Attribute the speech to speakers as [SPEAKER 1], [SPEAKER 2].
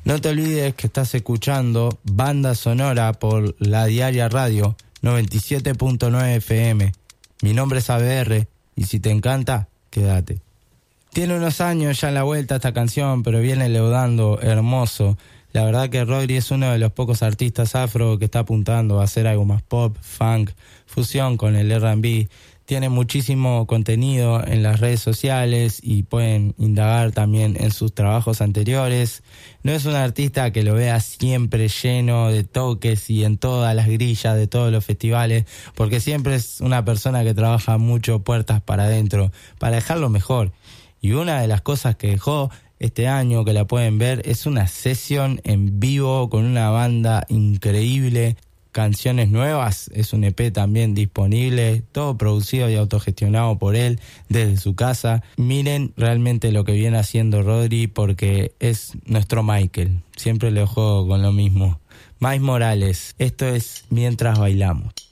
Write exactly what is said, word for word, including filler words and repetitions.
[SPEAKER 1] No te olvides que estás escuchando Banda Sonora por La Diaria Radio noventa y siete punto nueve F M. Mi nombre es A B R y si te encanta, quédate. Tiene unos años ya en la vuelta esta canción, pero viene leudando hermoso. La verdad que Rodri es uno de los pocos artistas afro que está apuntando a hacer algo más pop, funk, fusión con el R and B. Tiene muchísimo contenido en las redes sociales y pueden indagar también en sus trabajos anteriores. No es un artista que lo vea siempre lleno de toques y en todas las grillas de todos los festivales, porque siempre es una persona que trabaja mucho puertas para adentro, para dejarlo mejor. Y una de las cosas que dejó este año, que la pueden ver, es una sesión en vivo con una banda increíble. Canciones nuevas, es un E P también disponible, todo producido y autogestionado por él desde su casa. Miren realmente lo que viene haciendo Rodri, porque es nuestro Michael, siempre le juego con lo mismo. Miles Morales, esto es Mientras Bailamos.